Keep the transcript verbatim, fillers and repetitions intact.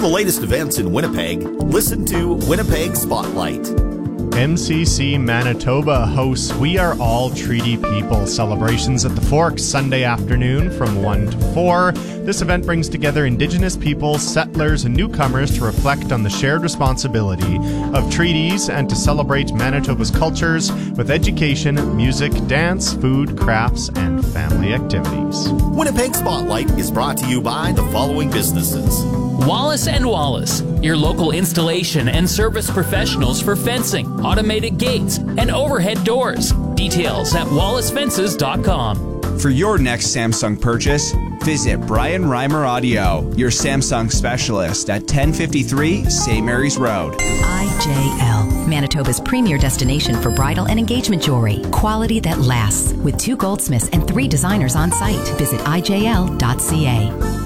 the latest events in Winnipeg, listen to Winnipeg Spotlight. M C C Manitoba hosts We Are All Treaty People celebrations at the Forks Sunday afternoon from one to four. This event brings together Indigenous peoples, settlers, and newcomers to reflect on the shared responsibility of treaties and to celebrate Manitoba's cultures with education, music, dance, food, crafts, and family activities. Winnipeg Spotlight is brought to you by the following businesses. Wallace and Wallace, your local installation and service professionals for fencing, automated gates, and overhead doors. Details at wallace fences dot com. For your next Samsung purchase, visit Brian Reimer Audio, your Samsung specialist at ten fifty-three Saint Mary's Road. I J L, Manitoba's premier destination for bridal and engagement jewelry. Quality that lasts. With two goldsmiths and three designers on site. Visit I J L dot C A.